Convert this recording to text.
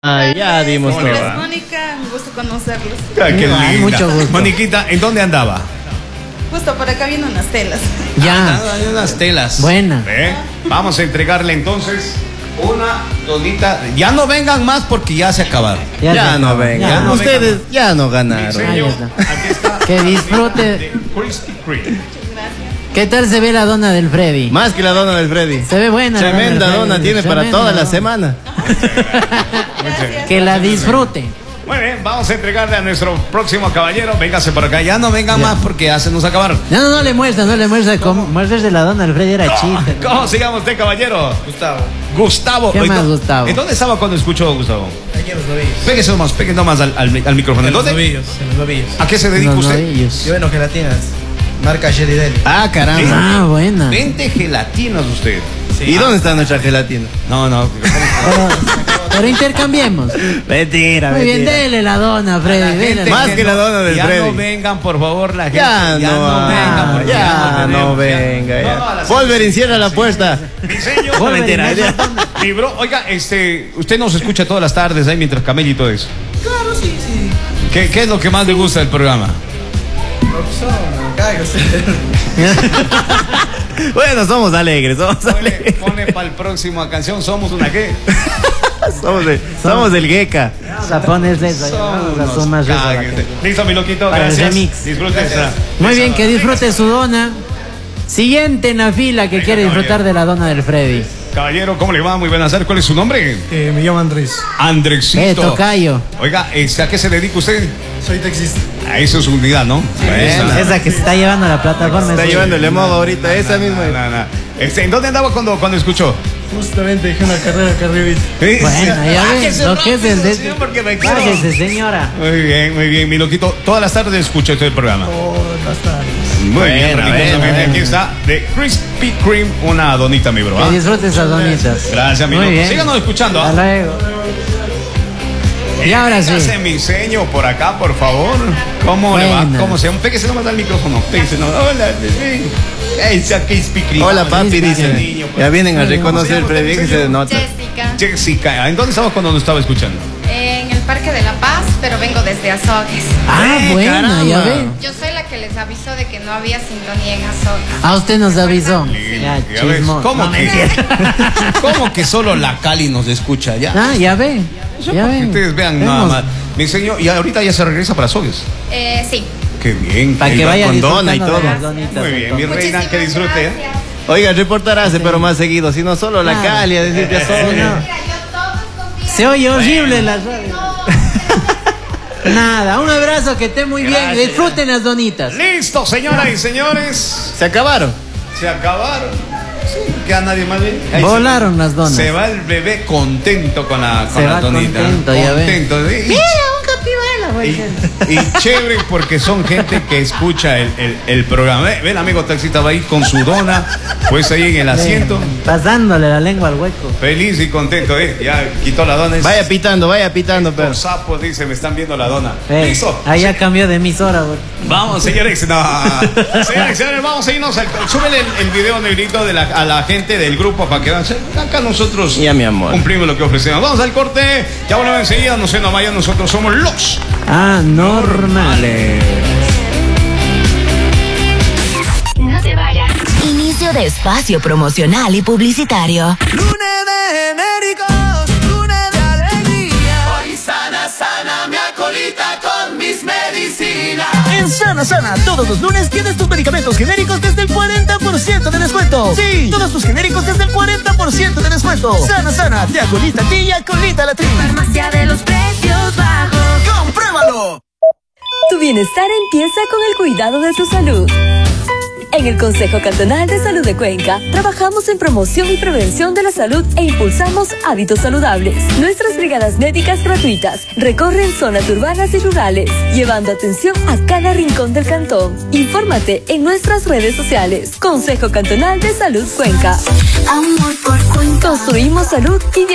Ay, ya dimos todo. Es Mónica, un gusto conocerlos. Ay, qué linda. Mucho gusto. Moniquita, ¿en dónde andaba? Justo por acá viendo unas telas. Ya. Hay unas telas. Buena. Vamos a entregarle entonces una donita. Ya no vengan más porque ya se acabaron. Ya no vengan. ya no Ustedes vengan. Ya no ganaron. Diseño, Ahí está. aquí está. Que disfrute. De Krispy Kreme. ¿Qué tal se ve la dona del Freddy? Más que la dona del Freddy. Se ve buena. la Tremenda del dona Freddy. tiene para Tremenda toda la dona. semana. Que la disfrute. Muy bien, vamos a entregarle a nuestro próximo caballero. Véngase por acá. Ya no vengan más porque ya se nos acabaron. No le muestra, no le muestra. Muéstrese la dona del Freddy, era chiste. ¿Cómo se llama usted, caballero? Gustavo. ¿Qué más, Gustavo? ¿En dónde estaba cuando escuchó Gustavo? Aquí en los novillos. Pégase nomás al micrófono. ¿En En los dónde? novillos, en los novillos. ¿A qué se dedica No, usted? ellos. Yo vendo gelatinas. Marca Jelly Deli. Ah, caramba. Ah, buena. 20 gelatinas usted. ¿Y dónde está nuestra gelatina? No. Pero intercambiemos. Mentira, Muy bien, mentira. dele la dona, Freddy. Dele Más que la dona del ya Freddy. no vengan, por favor, la gente. Ya no vengan. porque ya no tenemos, venga. No, Ya. a las Wolverine, cierra la puerta. Diseño. Wolverine, Mentira. Libro. Oiga, usted nos escucha todas las tardes ahí mientras camella y todo eso. Claro, sí. ¿Qué es lo que más le gusta del programa? Bueno, somos alegres, Pone para el próximo canción, somos una qué. somos el Gecka. Vamos a ponerle eso. Vamos a sumar eso a la gente. Listo, mi loquito, Para el gracias. remix. Disfrute esta. Muy bien, que disfrute su dona. Siguiente en la fila que quiere disfrutar de la dona del Freddy. Caballero, ¿cómo le va? Muy buenas tardes. ¿Cuál es su nombre? Me llamo Andrés. Andresito. Tocayo. Oiga, ¿a qué se dedica usted? Soy taxista. A eso es su unidad, ¿no? Esa que se está llevando a la plataforma. Está es- llevando el modo ahorita, esa misma. ¿En dónde andaba cuando escuchó? Justamente dejé una carrera acá arriba. Bueno, ya ves, lo que es el de... señor, porque me quiero. Váyase, señora. Muy bien, mi loquito. Todas las tardes escucha este programa. Todas las tardes. Muy bien, Buena, repito, buena, aquí buena. está de Krispy Kreme, una donita, mi bro. Que disfrute esas donitas. Gracias, mi Muy loco. bien. Síganos escuchando. Hasta luego. Y ahora sí. Hágase mi seño por acá, por favor. ¿Cómo le va? Buena. ¿Cómo se llama? Pégase nomás al micrófono. Pégase nomás. Hola, bebé. Esa Krispy Kreme. Hola, papi, Listo, dice. niño, pues. Ya vienen a ¿Cómo se reconocer el llama Freddy, usted, que se señor? nota. Jessica, Jessica. ¿En dónde estabas cuando nos estaba escuchando? en el Parque de la Paz, pero vengo desde Azogues. Ah, buena, caramba. ya ve. Yo soy la que les avisó de que no había sintonía en Azogues. A usted nos avisó. Ya, Ya ves, chismo. ¿Cómo No, que? mentira. ¿Cómo que solo la Cali nos escucha ya? Ah, ya ve. Ya Para que ve. ustedes vean Vemos. nada más. Mi señor, y ahorita ya se regresa para Sogues. Sí. Qué bien. Para qué que bien. vaya con dona y disfrutando de todo. las donitas. Muy bien, mi entonces. reina, que disfrute. ¿eh? gracias. Oiga, reportarás, pero más seguido. Si no, solo la Claro. Cali, a decirte a Sí, solo. no. Mira, yo todos los días. Se oye horrible la radio. Nada, un abrazo, que esté muy bien. Gracias. Disfruten las donitas. Listo, señoras y señores. Se acabaron. Se acabaron. Sí, queda nadie más bien. Ahí Volaron las donas. Se va el bebé contento con la Se va donita. contento, ya ve. Contento. ¿Sí? Mira, un capibara, güey. Y chévere porque son gente que escucha el programa. Ven, amigo taxista, va ahí con su dona, pues ahí en el asiento. Pasándole la lengua al hueco. Feliz y contento, ya quitó la dona. Vaya pitando, pero. Los sapos, dice, me están viendo la dona. Listo. Ahí ya cambió de emisora, güey. Vamos, señores. No. Señores, vamos a irnos. Súbele el video negrito a la gente del grupo para que vean. Acá nosotros Ya, mi amor. cumplimos lo que ofrecemos. Vamos al corte. Ya volvemos enseguida. No se nos vayan. Nosotros somos los Anormales. No te vayas. Inicio de espacio promocional y publicitario. Lunes de genéricos, lunes de alegría. Hoy sana mi acolita con mis medicinas. En Sana, todos los lunes tienes tus medicamentos genéricos desde el 40% de descuento. Sí, todos tus genéricos desde el 40% de descuento. Sana, te acolita a ti y acolita a la tribu. Farmacia de los precios bajos. ¡Compruébalo! Tu bienestar empieza con el cuidado de tu salud. En el Consejo Cantonal de Salud de Cuenca, trabajamos en promoción y prevención de la salud e impulsamos hábitos saludables. Nuestras brigadas médicas gratuitas recorren zonas urbanas y rurales, llevando atención a cada rincón del cantón. Infórmate en nuestras redes sociales. Consejo Cantonal de Salud Cuenca. Amor por Cuenca. Construimos salud y